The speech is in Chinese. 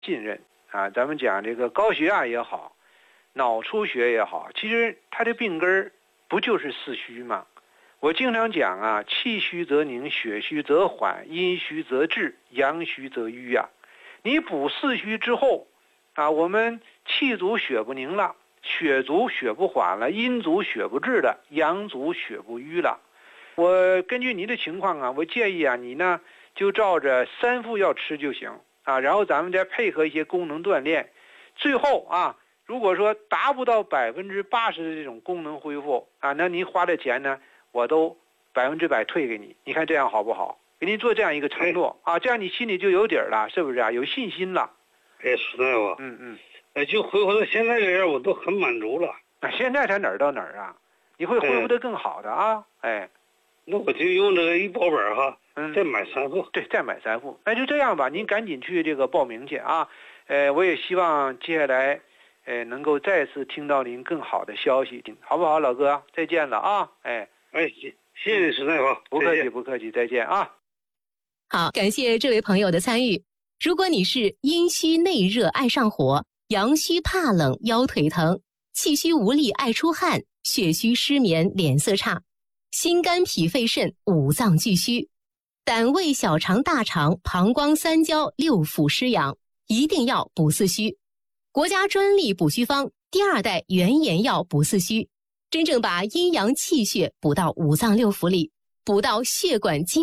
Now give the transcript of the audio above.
信任啊。咱们讲这个高血压也好，脑出血也好，其实它的病根不就是四虚吗？我经常讲啊，气虚则凝，血虚则缓，阴虚则滞，阳虚则瘀啊。你补四虚之后啊，我们气足血不凝了，血足血不缓了，阴足血不滞了，阳足血不瘀了。我根据您的情况啊，我建议啊，你呢就照着3副药吃就行啊，然后咱们再配合一些功能锻炼，最后啊，如果说达不到80%的这种功能恢复啊，那您花的钱呢，我都100%退给你。你看这样好不好？给您做这样一个承诺啊，这样你心里就有底儿了，是不是啊？有信心了。 石大夫，就恢复到现在这样，我都很满足了。 现在才哪儿到哪儿啊？你会恢复得更好的啊！ 那我就用这个医保本哈，再买3副。 对，再买3副。那就这样吧，您赶紧去这个报名去啊！我也希望接下来，能够再次听到您更好的消息，好不好，老哥？再见了啊！ 谢谢你，石大夫， 不客气，不客气，再见啊！ 好，感谢这位朋友的参与。如果你是阴虚内热爱上火，阳虚怕冷腰腿疼，气虚无力爱出汗，血虚失眠脸色差，心肝脾肺肾5脏俱虚，胆胃小肠大肠膀胱3焦6腑失养，一定要补四虚。国家专利补虚方第2代原研药补四虚，真正把阴阳气血补到5脏6腑里，补到血管筋